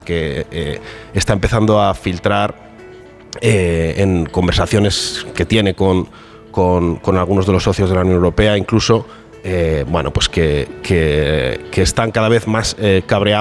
que está empezando a filtrar en conversaciones que tiene con algunos de los socios de la Unión Europea, incluso bueno, pues que están cada vez más cabreados